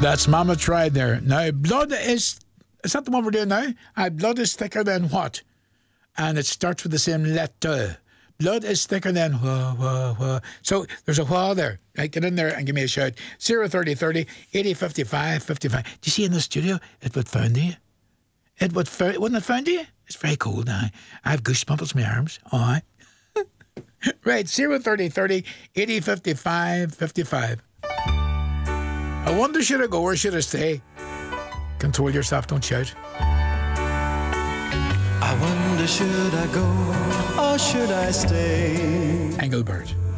That's Mama Tried there. Now, blood is that the one we're doing now? Blood is thicker than what? And it starts with the same letter. Blood is thicker than wha, wha, wha. So there's a wha there. Right, get in there and give me a shout. 03030 80 55 55. Do you see in the studio? It would found you. Wouldn't it found you? It's very cold now. I have goosebumps in my arms. All right. Right, 03030 80 55 55. I wonder, should I go or should I stay? Control yourself, don't shout. I wonder, should I go or should I stay? Engelbert.